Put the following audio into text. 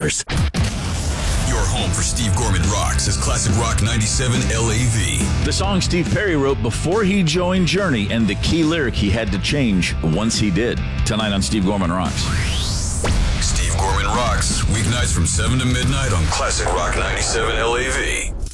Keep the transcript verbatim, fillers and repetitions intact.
dollars. Your home for Steve Gorman Rocks is Classic Rock ninety-seven L A V. The song Steve Perry wrote before he joined Journey, and the key lyric he had to change once he did. Tonight on Steve Gorman Rocks. Steve Gorman Rocks, weeknights from seven to midnight on Classic Rock ninety-seven L A V.